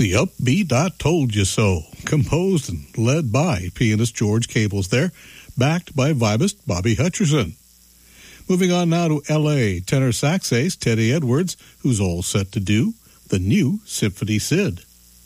The upbeat I Told You So, composed and led by pianist George Cables there, backed by vibist Bobby Hutcherson. Moving on now to L.A., tenor sax ace Teddy Edwards, who's all set to do the new Symphony Sid.